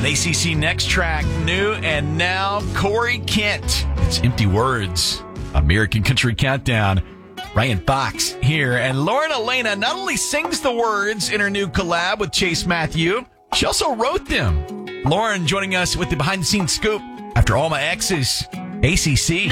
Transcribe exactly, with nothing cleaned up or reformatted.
A C C Next Track, new and now Corey Kent. It's Empty Words. American Country Countdown. Ryan Fox here. And Lauren Elena not only sings the words in her new collab with Chase Matthew, she also wrote them. Lauren joining us with the behind-the-scenes scoop after All My Exes, A C C.